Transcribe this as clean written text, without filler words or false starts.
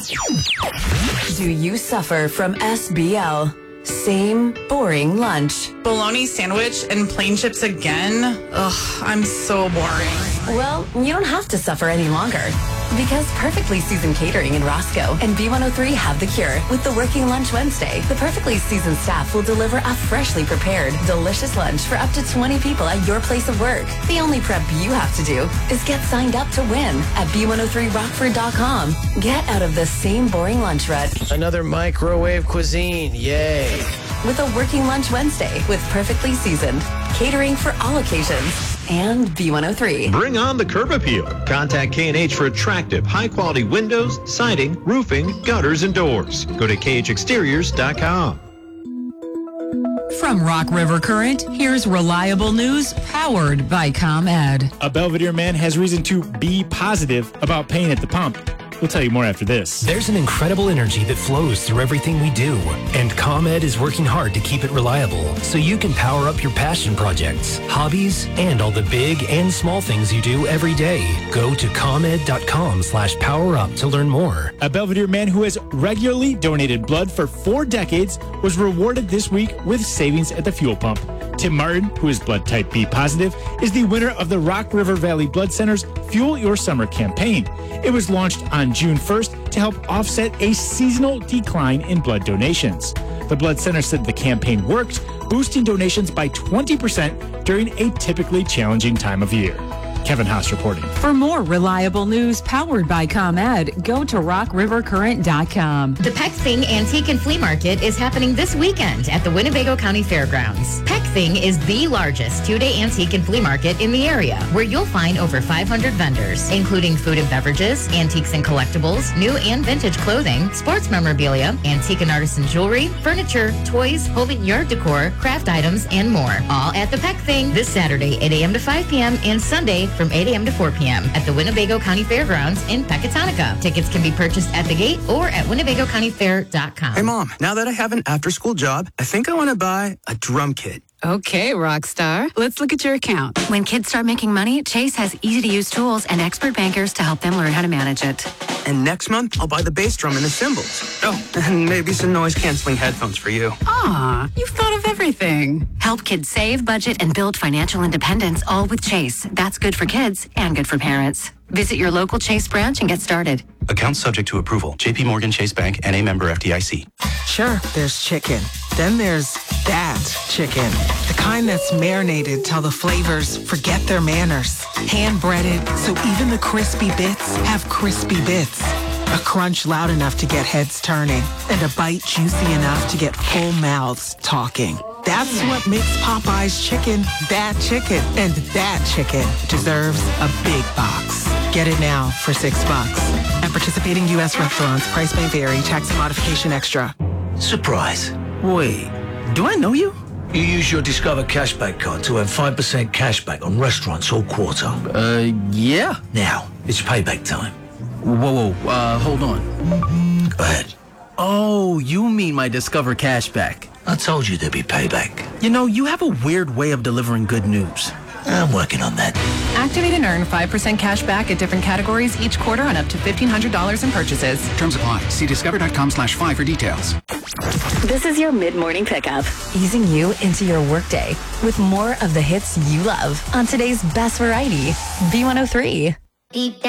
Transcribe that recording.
Do you suffer from SBL? Same boring lunch. Bologna sandwich and plain chips again? Ugh, I'm so boring. Well, you don't have to suffer any longer. Because Perfectly Seasoned Catering in Roscoe and B103 have the cure. With the Working Lunch Wednesday, the Perfectly Seasoned staff will deliver a freshly prepared, delicious lunch for up to 20 people at your place of work. The only prep you have to do is get signed up to win at B103Rockford.com. Get out of the same boring lunch rut. Another microwave cuisine, yay. With a Working Lunch Wednesday with Perfectly Seasoned. Catering for all occasions. And B103. Bring on the curb appeal. Contact K&H for attractive, high-quality windows, siding, roofing, gutters, and doors. Go to khexteriors.com. From Rock River Current, here's reliable news powered by ComEd. A Belvedere man has reason to be positive about pain at the pump. We'll tell you more after this. There's an incredible energy that flows through everything we do, and ComEd is working hard to keep it reliable so you can power up your passion projects, hobbies, and all the big and small things you do every day. Go to ComEd.com/powerup to learn more. A Belvedere man who has regularly donated blood for 4 decades was rewarded this week with savings at the fuel pump. Tim Martin, who is blood type B positive, is the winner of the Rock River Valley Blood Center's Fuel Your Summer campaign. It was launched on June 1st to help offset a seasonal decline in blood donations. The Blood Center said the campaign worked, boosting donations by 20% during a typically challenging time of year. Kevin Haas reporting. For more reliable news powered by ComEd, go to rockrivercurrent.com. The Peck Thing Antique and Flea Market is happening this weekend at the Winnebago County Fairgrounds. Peck Thing is the largest 2-day antique and flea market in the area, where you'll find over 500 vendors, including food and beverages, antiques and collectibles, new and vintage clothing, sports memorabilia, antique and artisan jewelry, furniture, toys, home and yard decor, craft items, and more. All at the Peck Thing this Saturday, 8 a.m. to 5 p.m. and Sunday from 8 a.m. to 4 p.m. at the Winnebago County Fairgrounds in Pecatonica. Tickets can be purchased at the gate or at WinnebagoCountyFair.com. Hey, Mom, now that I have an after-school job, I think I want to buy a drum kit. Okay, Rockstar. Let's look at your account. When kids start making money, Chase has easy-to-use tools and expert bankers to help them learn how to manage it. And next month, I'll buy the bass drum and the cymbals. Oh, and maybe some noise-canceling headphones for you. Aw, you've thought of everything. Help kids save, budget, and build financial independence, all with Chase. That's good for kids and good for parents. Visit your local Chase branch and get started. Account subject to approval. JP Morgan Chase Bank, N.A. member FDIC. Sure, there's chicken. Then there's that chicken. The kind that's marinated till the flavors forget their manners. Hand-breaded, so even the crispy bits have crispy bits. A crunch loud enough to get heads turning. And a bite juicy enough to get full mouths talking. That's what makes Popeye's chicken that chicken. And that chicken deserves a big box. Get it now for $6. At participating U.S. restaurants, price may vary. Tax and modification extra. Surprise. Wait, do I know you? You use your Discover Cashback card to earn 5% cashback on restaurants all quarter. Yeah. Now, it's payback time. Whoa, hold on. Go ahead. Oh, you mean my Discover Cashback. I told you there'd be payback. You know, you have a weird way of delivering good news. I'm working on that. Activate and earn 5% cash back at different categories each quarter on up to $1,500 in purchases. Terms apply. See discover.com/5 for details. This is your mid-morning pickup, easing you into your workday with more of the hits you love on today's best variety, B103.